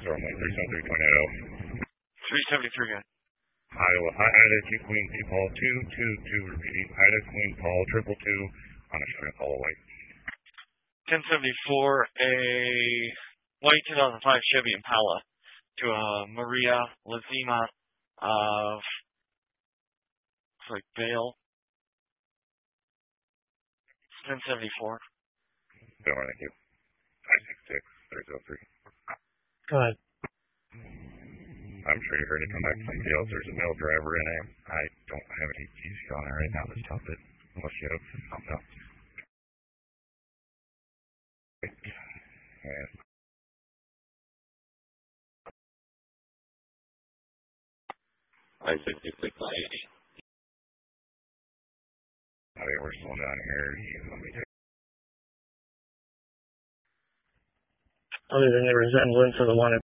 Sorry, 373.0. 373 again. Ida, Queen, Paul, 222, repeating. Ida, Queen, Paul, 222, on a straight call away. 1074, a white 2005 Chevy Impala to Maria Lazima of, looks like Vale. 1074. Thank you. 566-303. Go ahead. I'm sure you heard it come back from somebody else. There's a male driver in it. I don't have any keys on it right now to stop it. Unless you have something else. And I 66 by 80. Okay, we're slowing down here. Let me take. Other than the resemblance of the one